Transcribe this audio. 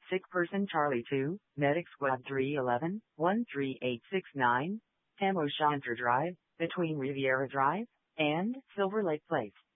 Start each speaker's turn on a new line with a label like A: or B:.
A: Sick Person Charlie 2, Medic Squad 311, 13869, Tamo Chandra Drive, between Riviera Drive and Silver Lake Place.